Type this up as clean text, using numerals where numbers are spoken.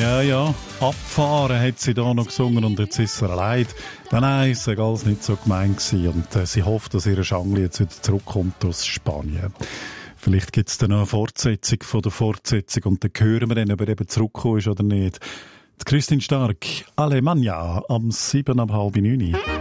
Ja, abfahren hat sie da noch gesungen und jetzt ist er leid. Nein, es war alles nicht so gemein gewesen und sie hofft, dass ihre Schangli jetzt wieder zurückkommt aus Spanien. Vielleicht gibt es dann noch eine Fortsetzung von der Fortsetzung und dann hören wir dann, ob er eben zurückgekommen ist oder nicht. Die Christine Stark, Alemannia, am 7:30.